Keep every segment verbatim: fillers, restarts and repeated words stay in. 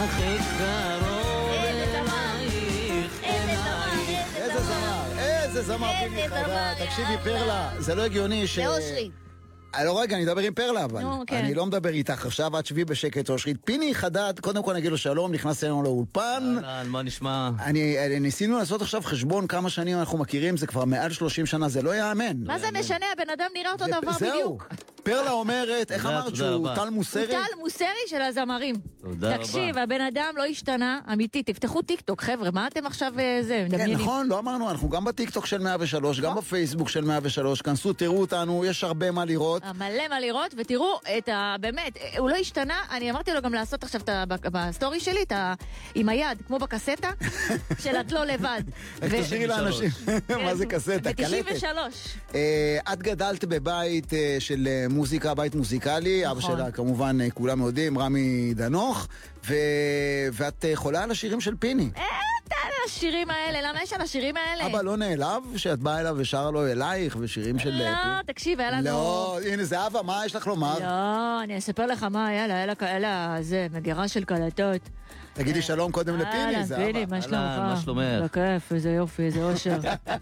הכי קרוב אלייך. איזה זמר, איזה זמר פיני חדד. תקשיבי פרלה, זה לא הגיוני ש... זה אושרי. לא רגע, אני אדבר עם פרלה, אבל נו, כן. אני לא מדבר איתך עכשיו, את שבי בשקט אושרית. פיני חדד, קודם כל נגיד לו שלום, נכנס אלינו לאולפן. אהלן, מה נשמע? אני, ניסינו לעשות עכשיו חשבון כמה שנים אנחנו מכירים, זה כבר מעל שלושים שנה, זה לא יאמן. מה זה משנה? הבן אדם נראה אותו דבר זהו. בדיוק. פרלה אומרת, איך תודה, אמרת תודה שהוא רבה. טל מוסרי? הוא טל מוסרי של הזמרים. תודה רבה. תקשיב, הבן אדם לא השתנה, אמיתי, תפתחו טיקטוק, חבר'ה, מה אתם עכשיו אה, זה, כן, מדמיינים? נכון, לא אמרנו, אנחנו גם בטיקטוק של מאה ושלוש, גם בפייסבוק של מאה ושלוש, כנסו, תראו אותנו, יש הרבה מה לראות. מלא מה לראות, ותראו את ה... באמת, הוא לא השתנה, אני אמרתי לו גם לעשות עכשיו את ה- בסטורי שלי, את ה... עם היד, כמו בקסטה, של את לא לבד. איך ו- תשאירי לאנשים? מה זה קסטה? ב-תשעים קלטת. ושלוש. אה, את גדלת בבית אה, של אה, מוזיקה, בית מוזיקלי, אבא נכון. שלה כמובן אה, כולם יודעים, רמי דנוך, ו- ואת אה, חולה על השירים של פיני. אה, אתה על השירים האלה, למה יש על השירים האלה? אבא לא נעלב שאת באה אליו ושרה לו אלייך ושירים של... אה, לא, פיני? תקשיב, היה לנו... לא, הנה זה אבא, מה יש לך לומר? לא, אני אספר לך מה היה לה, היה לה, היה לה, זה, מגירה של קלטות. תגידי שלום קודם לפיני, אהלן, זה פיני, אבא. מה שלומך? מה שלומך? בכיף, איזה יופי, איזה אושר.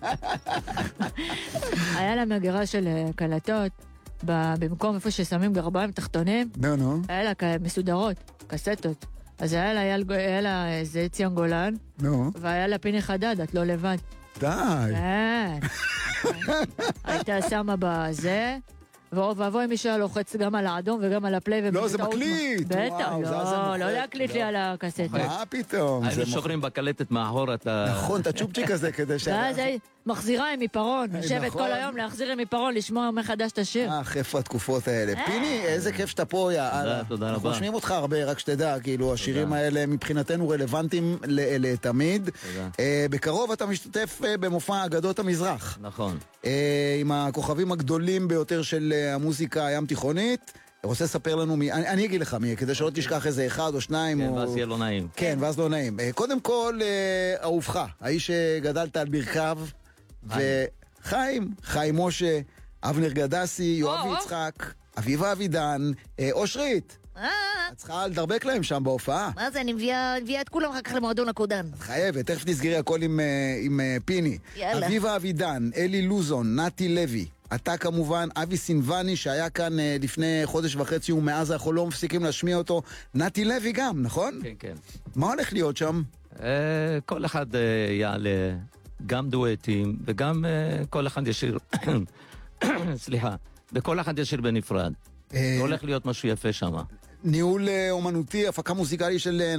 היה לה מגירה של אה, קלטות, ב- במקום איפה ששמים גרביים תחתונים, נו, נו. היה לה כ- מסודרות, קסטות. אז היה לה, היה לה- היה לה איזה ציון גולן, נו, והיה לה פיני חדד, את לא לבד. די. כן. הייתה שמה בזה, ואוי ואבוי מי שהיה לוחץ גם על האדום וגם על הפליי. לא, זה ובטעות- מקליט. בטח, וואו, זה- זה לא, מוחק. לא להקליט לי לא. על הקסטה. מה פתאום? זה היינו מוח- שוברים בקלטת מאחור את ה... נכון, את הצ'ופצ'יק הזה כדי ש... ואז היא מחזירה עם עיפרון, יושבת נכון. כל היום להחזיר עם עיפרון, לשמוע מחדש את השיר. אך, איפה התקופות האלה. פיני, איזה כיף שאתה פה, יאללה. תודה אנחנו רבה. שומעים אותך הרבה, רק שתדע, כאילו, השירים האלה מבחינתנו רלוונטיים ל- לתמיד. תודה. אה, בקרוב אתה משתתף אה, במופע אגדות המזרח. נכון. אה, עם הכוכבים הגדולים ביותר של אה, המוזיקה הים תיכונית. רוצה לספר לנו מי, אני, אני אגיד לך מי, כדי שלא תשכח איזה אחד או שניים. כן, או... ואז יהיה לא נעים. כן, ואז לא נעים. אה, קודם כל, אה, אהובך, האיש שגדלת על ברכיו, וחיים, חיים משה, אבנר גדסי, יואב או, או. יצחק, אביבה אבידן, אה, אושרית. אה, את צריכה לדרבק להם שם בהופעה. מה זה, אני מביאה מביאה את כולם אחר כך למועדון הקודן. את חייבת, תכף תסגרי הכל עם, אה, עם אה, פיני. יאללה. אביבה אבידן, אלי לוזון, נתי לוי. אתה כמובן, אבי סינבני שהיה כאן אה, לפני חודש וחצי ומאז אנחנו לא מפסיקים להשמיע אותו. נתי לוי גם, נכון? כן, כן. מה הולך להיות שם? אה, כל אחד אה, יעלה גם דואטים, וגם אה, כל אחד ישיר... סליחה. וכל אחד ישיר בנפרד. אה, הולך להיות משהו יפה שם. ניהול אה, אומנותי, הפקה מוזיקלית של... אה,